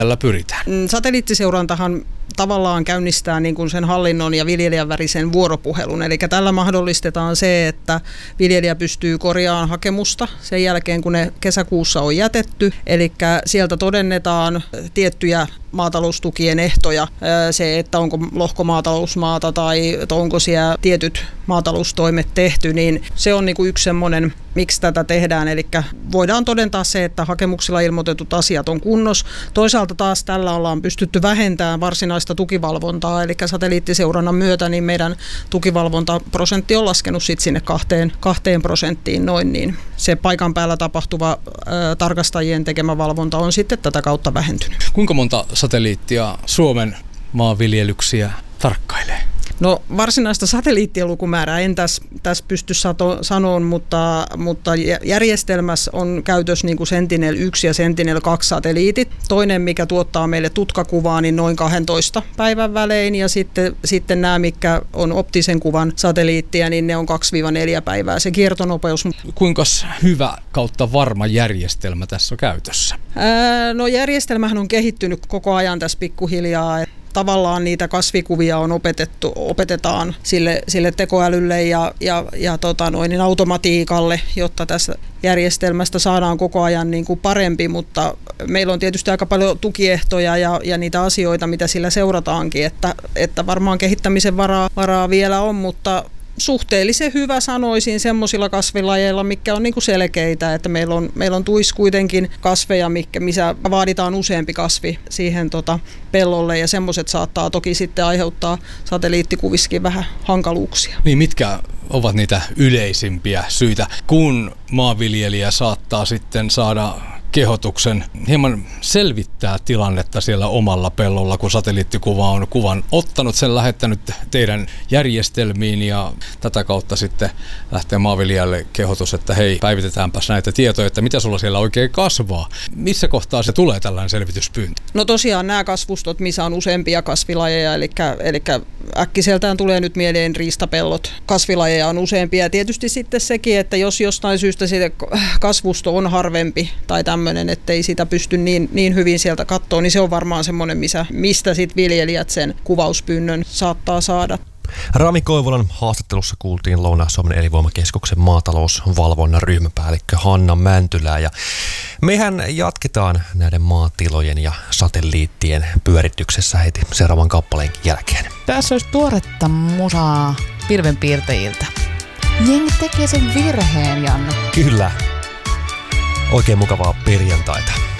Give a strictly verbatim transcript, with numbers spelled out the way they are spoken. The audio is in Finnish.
tällä pyritään? Satelliittiseurantahan tavallaan käynnistää niin kuin sen hallinnon ja viljelijän välisen vuoropuhelun. Eli tällä mahdollistetaan se, että viljelijä pystyy korjaamaan hakemusta sen jälkeen, kun ne kesäkuussa on jätetty. Eli sieltä todennetaan tiettyjä maataloustukien ehtoja, se, että onko lohkomaatalousmaata tai onko siellä tietyt maataloustoimet tehty, niin se on niin kuin yksi semmoinen, miksi tätä tehdään. Eli voidaan todentaa se, että hakemuksilla ilmoitetut asiat on kunnossa. Toisaalta taas tällä ollaan pystytty vähentämään varsinaista tukivalvontaa, eli satelliittiseurannan myötä niin meidän tukivalvontaprosentti on laskenut sit sinne kahteen, kahteen prosenttiin noin, niin se paikan päällä tapahtuva ää, tarkastajien tekemä valvonta on sitten tätä kautta vähentynyt. Kuinka monta satelliittia Suomen maanviljelyksiä tarkkailee? No varsinaista satelliittien lukumäärää en tässä täs pysty sato, sanoon, mutta, mutta järjestelmässä on käytössä niin kuin Sentinel yksi ja Sentinel kaksi satelliitit. Toinen, mikä tuottaa meille tutkakuvaa, niin noin kahdentoista päivän välein, ja sitten, sitten nämä, mitkä on optisen kuvan satelliittia, niin ne on kaksi neljä päivää se kiertonopeus. Kuinka hyvä kautta varma järjestelmä tässä on käytössä? Ää, no järjestelmähän on kehittynyt koko ajan tässä pikkuhiljaa. Tavallaan niitä kasvikuvia on opetettu, opetetaan sille, sille tekoälylle ja, ja, ja tota noin, niin automatiikalle, jotta tässä järjestelmästä saadaan koko ajan niin kuin parempi, mutta meillä on tietysti aika paljon tukiehtoja ja, ja niitä asioita, mitä sillä seurataankin, että, että varmaan kehittämisen varaa, varaa vielä on, mutta suhteellisen hyvä sanoisin semmoisilla kasvilajeilla, mitkä on niinku selkeitä, että meillä on, meillä on tuissa kuitenkin kasveja, mitkä, missä vaaditaan useampi kasvi siihen tota, pellolle, ja semmoiset saattaa toki sitten aiheuttaa satelliittikuvissakin vähän hankaluuksia. Niin, mitkä ovat niitä yleisimpiä syitä, kun maanviljelijä saattaa sitten saada kehotuksen hieman selvittää tilannetta siellä omalla pellolla, kun satelliittikuva on kuvan ottanut, sen lähettänyt teidän järjestelmiin, ja tätä kautta sitten lähtee maanviljelijälle kehotus, että hei, päivitetäänpäs näitä tietoja, että mitä sulla siellä oikein kasvaa. Missä kohtaa se tulee tällainen selvityspyyntö? No tosiaan nämä kasvustot, missä on useampia kasvilajeja, eli, eli äkkiseltään tulee nyt mieleen riistapellot. Kasvilajeja on useampia, ja tietysti sitten sekin, että jos jostain syystä se kasvusto on harvempi tai tämmöinen, ettei sitä pysty niin, niin hyvin sieltä katsoa, niin se on varmaan semmoinen, missä, mistä sitten viljelijät sen kuvauspyynnön saattaa saada. Rami Koivulan haastattelussa kuultiin Lounais-Suomen elinvoimakeskuksen maatalousvalvonnan ryhmäpäällikkö Hanna Mäntylää. Ja mehän jatketaan näiden maatilojen ja satelliittien pyörityksessä heti seuraavan kappaleen jälkeen. Tässä olisi tuoretta musaa pilvenpiirtäjiltä. Jengi tekee sen virheen, Janne. Kyllä. Oikein mukavaa perjantaita.